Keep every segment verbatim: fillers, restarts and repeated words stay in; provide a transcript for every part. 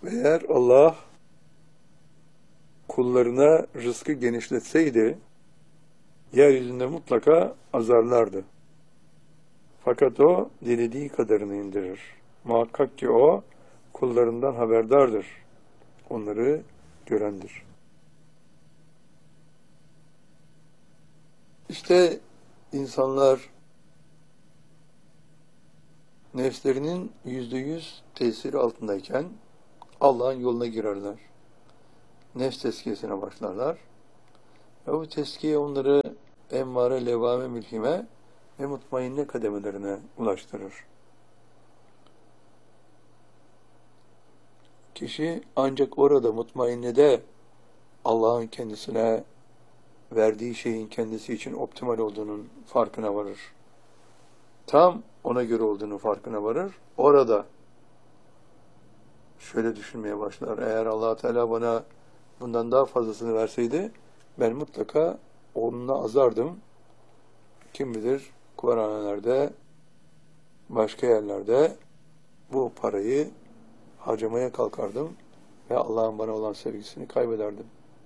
Eğer Allah kullarına rızkı genişletseydi, yeryüzünde mutlaka azarlardı. Fakat o dilediği kadarını indirir. Muhakkak ki o kullarından haberdardır. Onları görendir. İşte insanlar nefslerinin yüzde yüz tesiri altındayken Allah'ın yoluna girerler. Nefs tezkiyesine başlarlar. Ve bu tezkiye onları emmare, levame, mülhime ve mutmainne kademelerine ulaştırır. Kişi ancak orada mutmainnede Allah'ın kendisine verdiği şeyin kendisi için optimal olduğunun farkına varır. Tam ona göre olduğunu farkına varır. Orada şöyle düşünmeye başlar. Eğer Allah Teala bana bundan daha fazlasını verseydi ben mutlaka onunla azardım. Kim bilir kumarhanelerde, başka yerlerde bu parayı harcamaya kalkardım ve Allah'ın bana olan sevgisini kaybederdim.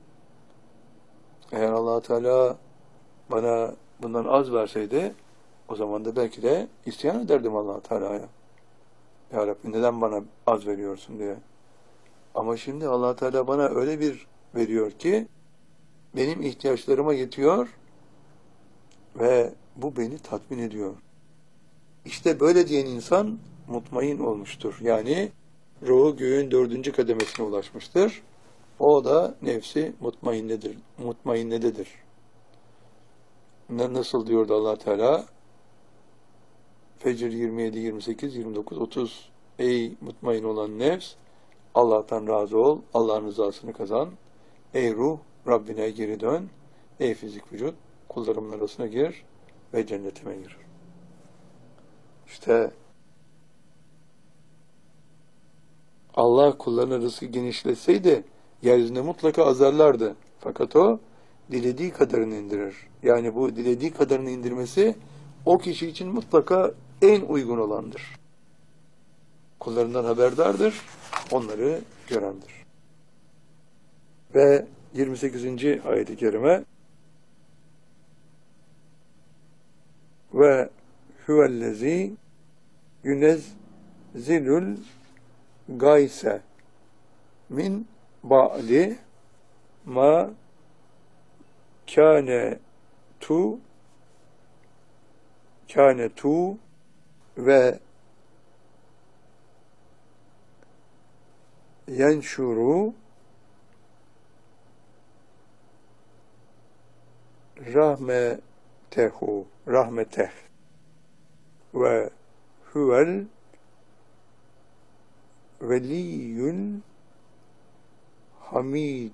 Eğer Allah Teala bana bundan az verseydi o zaman da belki de isyan ederdim Allah Teala'ya. Ya Rabbi neden bana az veriyorsun diye. Ama şimdi Allah Teala bana öyle bir veriyor ki benim ihtiyaçlarıma yetiyor ve bu beni tatmin ediyor. İşte böyle diyen insan mutmain olmuştur. Yani ruhu göğün dördüncü kademesine ulaşmıştır. O da nefsi mutmainnedir, mutmainnededir. Nasıl diyordu Allah Teala? Fecr yirmi yedi, yirmi sekiz, yirmi dokuz, otuz. Ey mutmain olan nefs, Allah'tan razı ol, Allah'ın rızasını kazan. Ey ruh, Rabbine geri dön. Ey fizik vücut, kullarımın arasına gir ve cennetime gir. İşte Allah kullarına rızkı genişletseydi yeryüzünde mutlaka azarlardı. Fakat o dilediği kadarını indirir. Yani bu dilediği kadarını indirmesi o kişi için mutlaka en uygun olandır. Kullarından haberdardır, onları görendir. Ve yirmi sekizinci ayet-i kerime ve huvellezî yunezzilul gayse min ba'di ma kâne tu kâne tu ve yenşuru rahmetehu rahmeteh ve huvel veliyyül hamid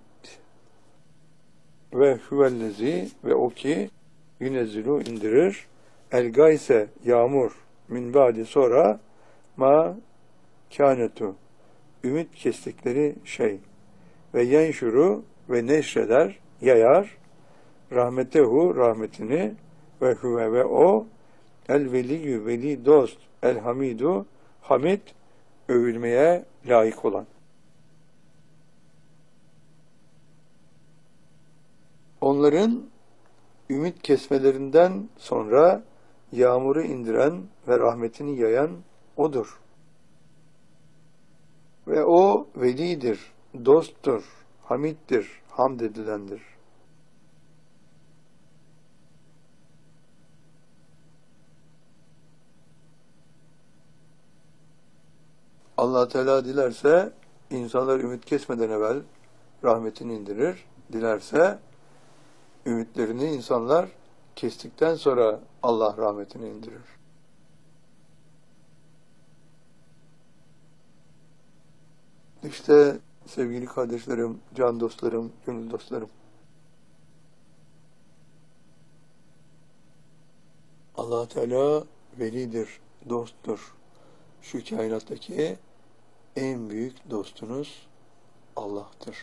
ve huvellezi ve o ki yunezzilu indirir el gayse yağmur min ba'di sonra ma kânetu ümit kestikleri şey ve yenşuru ve neşreder yayar rahmetehu rahmetini ve huve ve o el veliyyü veli dost el hamidu hamid övülmeye layık olan. Onların ümit kesmelerinden sonra yağmuru indiren ve rahmetini yayan odur. Ve o velidir, dosttur, hamiddir, hamd edilendir. Allah Teala dilerse insanlar ümit kesmeden evvel rahmetini indirir. Dilerse ümitlerini insanlar kestikten sonra Allah rahmetini indirir. İşte sevgili kardeşlerim, can dostlarım, gönül dostlarım. Allah Teala velidir, dosttur. Şu kainattaki en büyük dostunuz Allah'tır.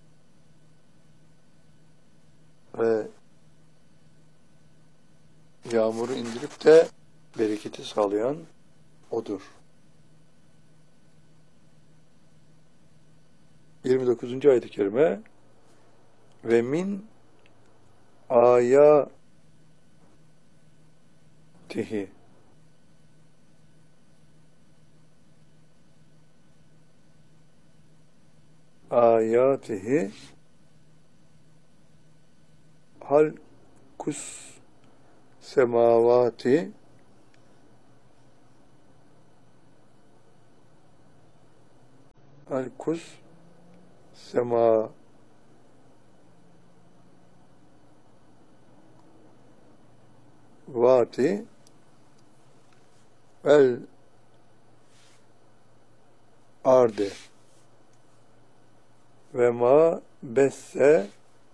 Ve Yağmuru indirip de bereketi sağlayan O'dur. yirmi dokuzuncu ayet-i kerime ve min ayatihi ayatihi halkus semavati halkus semavati vel arde ve ma besse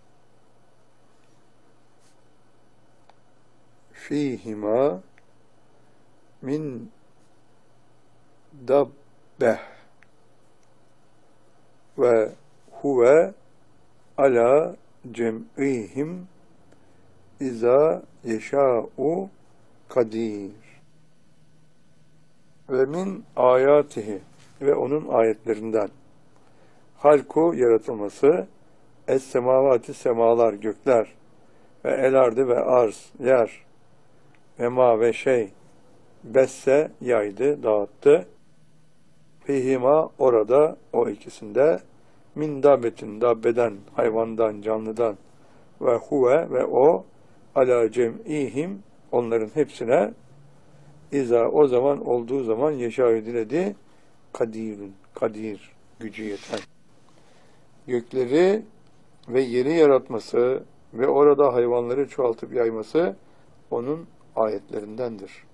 fihima min dabbeh ve huve ala cem'ihim iza yeşâ'u kadir. Ve min ayatihi ve onun ayetlerinden halku yaratılması, es semavati semalar gökler ve el ardı ve arz yer ve ma ve şey besse yaydı dağıttı fihima orada o ikisinde min dabbetin dabbeden hayvandan canlıdan ve huve ve o ala cem'ihim onların hepsine iza o zaman olduğu zaman yeşâ'yı diledi kadirun kadir gücü yeten. Gökleri ve yeri yaratması ve orada hayvanları çoğaltıp yayması onun ayetlerindendir.